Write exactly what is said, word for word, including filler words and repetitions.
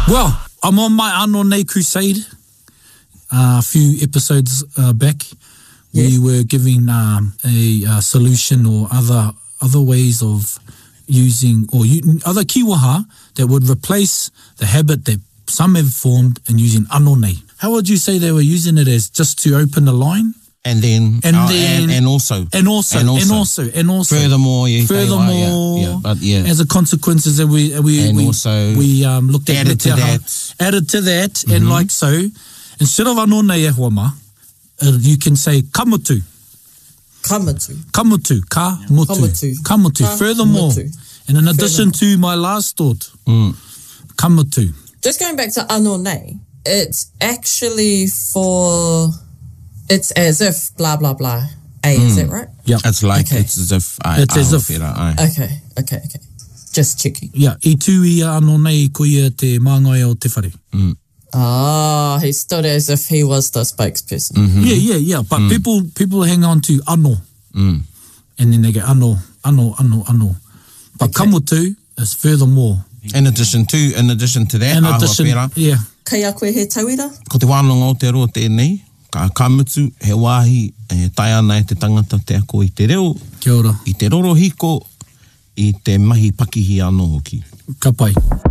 Well, I'm on my Anō Nei crusade. Uh, a few episodes uh, back, yes. we were giving um, a uh, solution or other other ways of using, or u- other kiwaha that would replace the habit that some have formed in using Anō Nei. How would you say they were using it as just to open the line? And then, and, uh, then and, and also, and also, and also, and also, and also furthermore, yeah, furthermore, yeah, yeah, but yeah, as a consequences that we we and we, also we um, looked at added to that, added to that, mm-hmm. and like so, instead of Anō Nei e huama, uh, you can say kamutu, kamutu, kamutu, ka mutu, kamutu, kamutu. Ka furthermore, mutu. And in addition furthermore. to my last thought, mm. kamutu. Just going back to Anō Nei, it's actually for. It's as if blah, blah, blah. A, mm. is that right? Yeah. It's like, okay. it's as if I, It's I as if. It, I. Okay, okay, okay. Just checking. Yeah. I tū ia Anō Nei ko ia te māngai o te whare. Mm. Ah, he stood as if he was the spokesperson. Mm-hmm. Yeah, yeah, yeah. But mm. people people hang on to Anō. Mm. And then they go Anō, Anō, Anō, Anō. But okay. kamutu is furthermore. In addition to, in addition to that, in addition, yeah. Kai a koe he tauira? Ko te wānanga o te roa tēnei. Ka kamutu, he wāhi, e tai ana e te tangata te ako i te reo. Kia ora. I te roro hiko, i te mahi pakihi anō hoki. Ka pai.